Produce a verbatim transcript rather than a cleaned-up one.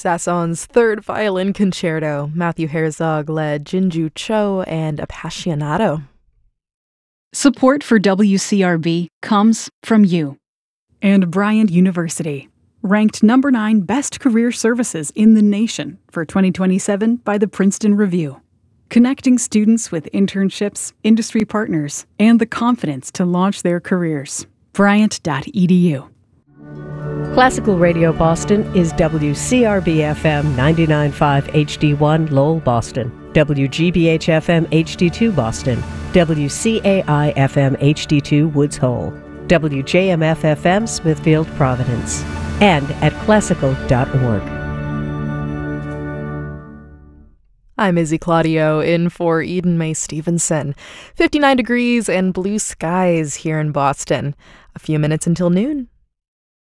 Sasson's Third Violin Concerto. Matthew Herzog led Jinju Cho and Appassionato. Support for W C R B comes from you. And Bryant University, ranked number nine best career services in the nation for twenty twenty-seven by the Princeton Review. Connecting students with internships, industry partners, and the confidence to launch their careers. Bryant dot e d u. Classical Radio Boston is W C R B F M ninety-nine point five H D one Lowell, Boston, W G B H F M H D two Boston, W C A I F M H D two Woods Hole, W J M F F M Smithfield, Providence, and at classical dot org. I'm Izzy Claudio in for Eden Mae Stevenson. fifty-nine degrees and blue skies here in Boston. A few minutes until noon.